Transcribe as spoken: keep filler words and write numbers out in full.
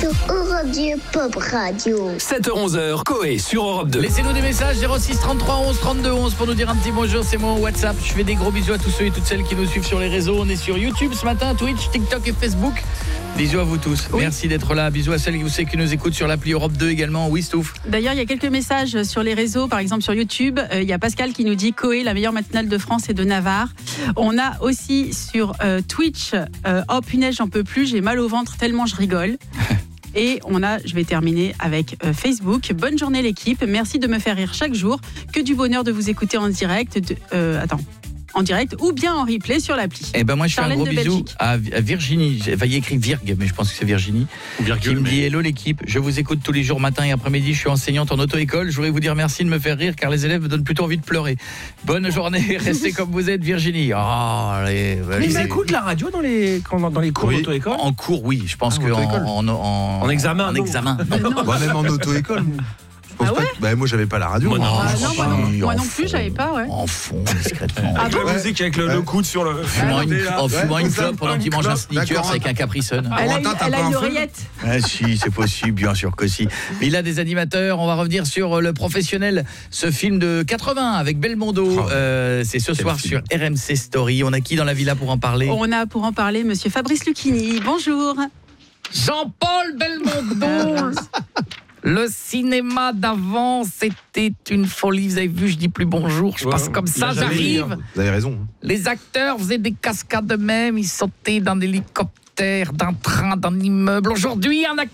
sur Europe deux Pop Radio. sept heures onze, Coé sur Europe deux. Laissez-nous des messages zéro six trente-trois onze trente-deux onze pour nous dire un petit bonjour, c'est mon WhatsApp. Je fais des gros bisous à tous ceux et toutes celles qui nous suivent sur les réseaux. On est sur YouTube ce matin, Twitch, TikTok et Facebook. Bisous à vous tous. Oui. Merci d'être là. Bisous à celles qui nous écoutent sur l'appli Europe deux également. Oui, Stouff. D'ailleurs, il y a quelques messages sur les réseaux, par exemple sur YouTube. Euh, il y a Pascal qui nous dit Coé, la meilleure matinale de France et de Navarre. On a aussi sur euh, Twitch euh, oh punaise, j'en peux plus, j'ai mal au ventre tellement je rigole. Et on a, je vais terminer avec euh, Facebook. Bonne journée l'équipe. Merci de me faire rire chaque jour. Que du bonheur de vous écouter en direct. De, euh, attends. En direct ou bien en replay sur l'appli. Eh ben moi je Charlène fais un gros bisou à, à Virginie. J'ai failli écrire Virg, mais je pense que c'est Virginie. Virgule, qui me dit mais... hello l'équipe. Je vous écoute tous les jours matin et après-midi. Je suis enseignante en auto-école. Je voudrais vous dire merci de me faire rire car les élèves me donnent plutôt envie de pleurer. Bonne journée. Restez comme vous êtes, Virginie. Oh, allez, mais ils écoutent la radio dans les dans les cours oui. d'auto-école. En cours, oui. Je pense ah, que en, en, en, en examen. En non. examen. Moi même en auto-école. Ah ouais bah, moi j'avais pas la radio. Moi non, ah, non, moi non, moi non fond, plus j'avais pas ouais. En fond discrètement. Ah bon? La musique avec le, ouais. le coude sur le. Fumant une, en fumant une clope pendant qu'il mange un sneakers avec un Capri Sun. Elle a, elle a une oreillette. Ah si, c'est possible, bien sûr que si. Mais il a des animateurs. On va revenir sur Le Professionnel, ce film de quatre-vingts avec Belmondo. Oh, euh, c'est ce soir sur R M C Story. On a qui dans la villa pour en parler? On a pour en parler Monsieur Fabrice Lucchini. Bonjour. Jean-Paul Belmondo. Le cinéma d'avant, c'était une folie. Vous avez vu, je dis plus bonjour, je ouais, passe comme ça, j'arrive. Vous avez raison. Les acteurs faisaient des cascades eux-mêmes, ils sautaient d'un hélicoptère, d'un train, d'un immeuble. Aujourd'hui, un acteur